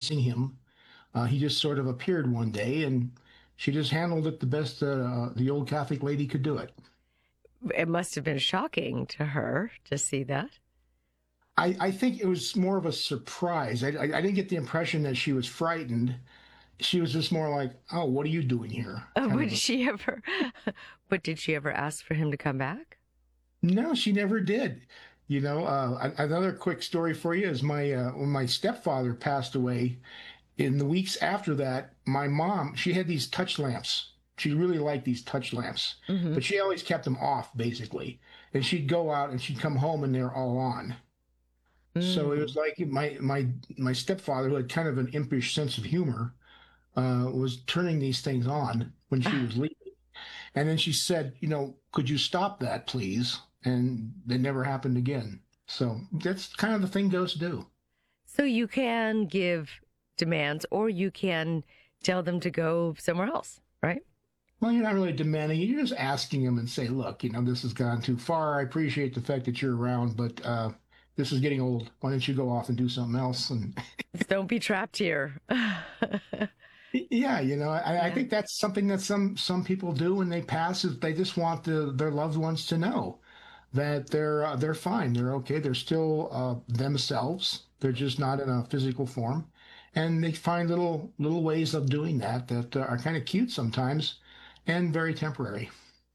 chasing him. He just sort of appeared one day, and she just handled it the best the old Catholic lady could do it. It must have been shocking to her to see that. I think it was more of a surprise. I didn't get the impression that she was frightened. She was just more like, "Oh, what are you doing here?" Kind Would of a. she ever, but did she ever ask for him to come back? No, she never did. Another quick story for you is my when my stepfather passed away. In the weeks after that, my mom, she had these touch lamps. She really liked these touch lamps, Mm-hmm. but she always kept them off, basically. And she'd go out and she'd come home and they're all on. So it was Mm. like my stepfather, who had kind of an impish sense of humor, was turning these things on when she was leaving. And then she said, could you stop that, please? And it never happened again. So that's kind of the thing ghosts do. So you can give demands or you can tell them to go somewhere else, right? Well, you're not really demanding it. You're just asking them and say, look, this has gone too far. I appreciate the fact that you're around, but this is getting old. Why don't you go off and do something else? And Just don't be trapped here. yeah, I Yeah. think that's something that some people do when they pass is they just want their loved ones to know that they're fine, they're okay, they're still themselves. They're just not in a physical form, and they find little ways of doing that are kind of cute sometimes, and very temporary.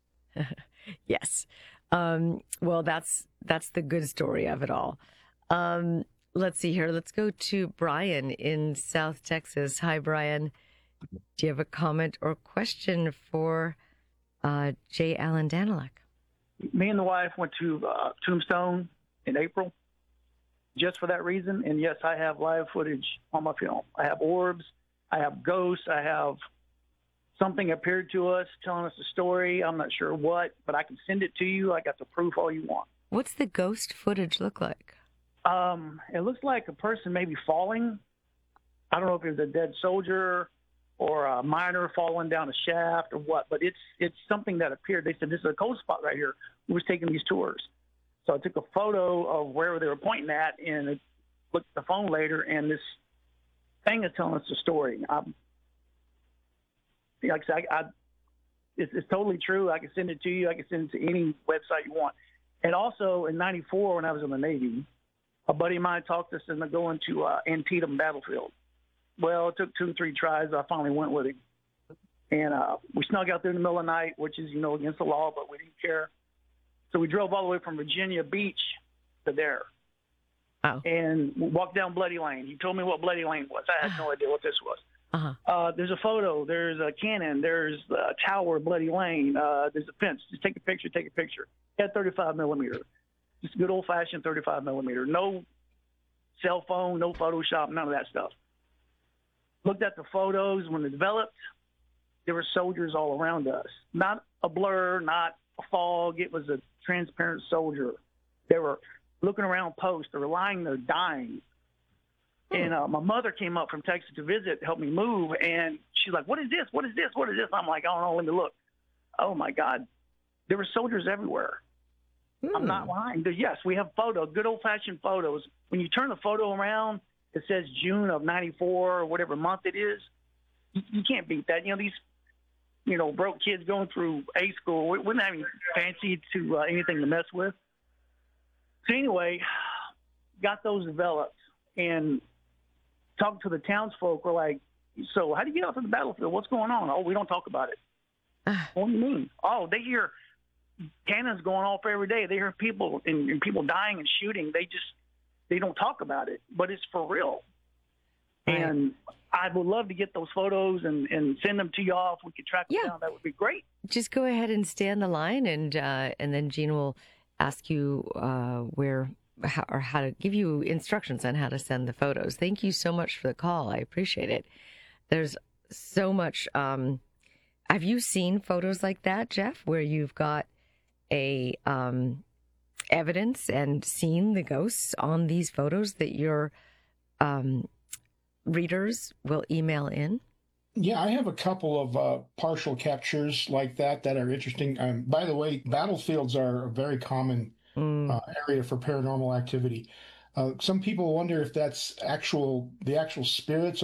Yes. Well, that's the good story of it all. Um, let's see here. Let's go to Brian in South Texas. Hi, Brian. Do you have a comment or question for J. Allen Daniluk? Me and the wife went to Tombstone in April just for that reason. And yes, I have live footage on my film. I have orbs. I have ghosts. I have something appeared to us telling us a story. I'm not sure what, but I can send it to you. I got the proof all you want. What's the ghost footage look like? It looks like a person maybe falling. I don't know if it was a dead soldier or a miner falling down a shaft or what, but it's something that appeared. They said, this is a cold spot right here. We was taking these tours. So I took a photo of where they were pointing at and it looked at the phone later, and this thing is telling us a story. Like I said, it's totally true. I can send it to you. I can send it to any website you want. And also in '94, when I was in the Navy, a buddy of mine talked us into going to Antietam battlefield. Well, it took 2 or 3 tries. I finally went with him. And we snuck out there in the middle of the night, which is, against the law, but we didn't care. So we drove all the way from Virginia Beach to there. Oh. And walked down Bloody Lane. He told me what Bloody Lane was. I had no idea what this was. Uh-huh. There's a photo. There's a cannon. There's a tower, Bloody Lane. There's a fence. Just take a picture. He had 35 millimeter. Just good old-fashioned 35 millimeter. No cell phone, no Photoshop, none of that stuff. Looked at the photos when they developed. There were soldiers all around us. Not a blur, not a fog. It was a transparent soldier. They were looking around posts. They were lying there dying. And my mother came up from Texas to visit, help me move, and she's like, what is this? What is this? What is this? I'm like, I don't know. Let me look. Oh, my God. There were soldiers everywhere. I'm not lying. Yes, we have photos, good old-fashioned photos. When you turn the photo around, it says June of '94 or whatever month it is. You can't beat that. These, broke kids going through A school, we wouldn't have any fancy to anything to mess with. So anyway, got those developed and talked to the townsfolk. We're like, so how do you get out to the battlefield? What's going on? Oh, we don't talk about it. What do you mean? Oh, they hear cannons going off every day. They hear people and people dying and shooting. They don't talk about it, but it's for real. Right. And I would love to get those photos and send them to y'all. If we could track them down, that would be great. Just go ahead and stay on the line, and then Gene will ask you how to give you instructions on how to send the photos. Thank you so much for the call. I appreciate it. There's so much. Have you seen photos like that, Jeff, where you've got a evidence and seen the ghosts on these photos that your readers will email in? Yeah, I have a couple of partial captures like that are interesting. By the way, battlefields are a very common area for paranormal activity. Some people wonder if that's the actual spirits